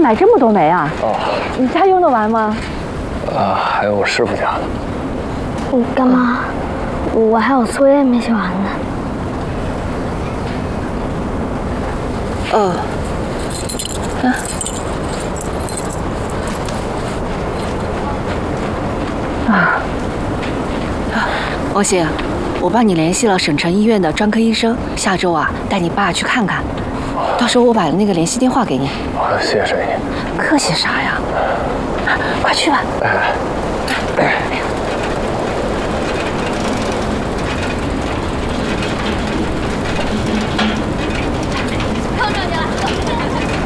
买这么多煤啊？ 哦， 你家用得完吗？ 还有我师傅家的。 干妈，我还有作业没写完呢。 欧星，我帮你联系了省城医院的专科医生，下周啊带你爸去看看。到时候我把那个联系电话给你。 谢谢沈姨。 客气啥呀？快去吧。 哎。